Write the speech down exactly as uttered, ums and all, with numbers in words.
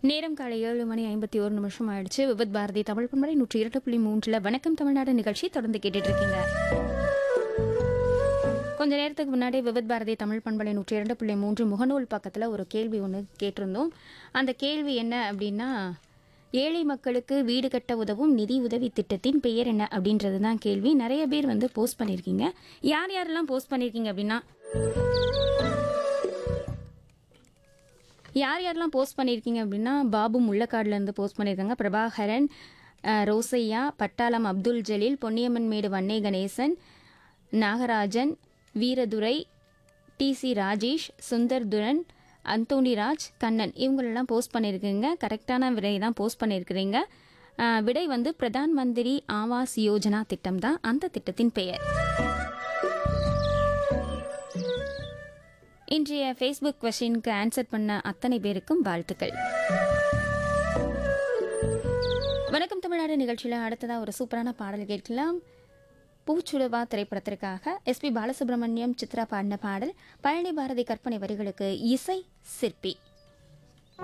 நேரம் காலை ஏழு மணி ஐம்பத்தி ஒரு நிமிஷம் ஆயிடுச்சு. விவித் பாரதி தமிழ் பண்பலை நூற்றி இரண்டு புள்ளி மூன்றில் வணக்கம் தமிழ்நாடு நிகழ்ச்சி தொடர்ந்து கேட்டுட்டு இருக்கீங்க. கொஞ்ச நேரத்துக்கு முன்னாடி விவித் பாரதி தமிழ் பண்பலை நூற்றி இரண்டு புள்ளி மூன்று முகநூல் பக்கத்தில் ஒரு கேள்வி ஒன்று கேட்டிருந்தோம். அந்த கேள்வி என்ன அப்படின்னா, ஏழை மக்களுக்கு வீடு கட்ட உதவும் நிதி உதவி திட்டத்தின் பெயர் என்ன அப்படின்றது தான் கேள்வி. நிறைய பேர் வந்து போஸ்ட் பண்ணியிருக்கீங்க. யார் யாரெல்லாம் போஸ்ட் பண்ணியிருக்கீங்க அப்படின்னா, யார் யாரெல்லாம் போஸ்ட் பண்ணியிருக்கீங்க அப்படின்னா, பாபு முள்ளக்காடுலேருந்து போஸ்ட் பண்ணியிருக்காங்க. பிரபாகரன், அஹ், ரோசையா, பட்டாளம் அப்துல் ஜலீல், பொன்னியம்மன் மேடு வன்னே கணேசன், நாகராஜன், வீரதுரை, டி சி ராஜேஷ், சுந்தர் துரன், அந்தோணிராஜ், கண்ணன் இவங்களெல்லாம் போஸ்ட் பண்ணியிருக்கீங்க. கரெக்டான விடை தான் போஸ்ட் பண்ணியிருக்கிறீங்க. அஹ், விடை வந்து பிரதான் மந்திரி ஆவாஸ் யோஜனா திட்டம் தான் அந்த திட்டத்தின் பெயர். இன்றைய ஃபேஸ்புக் கொஸ்டினுக்கு ஆன்சர் பண்ண அத்தனை பேருக்கும் வாழ்த்துக்கள். வணக்கம் தமிழ்நாடு நிகழ்ச்சியில் அடுத்ததாக ஒரு சூப்பரான பாடல் கேட்கலாம். பூச்சுடுவா திரைப்படத்திற்காக எஸ்பி பாலசுப்ரமணியம், சித்ரா பாடின பாடல். பழனி பாரதி கற்பனை வரிகளுக்கு இசை சிற்பி.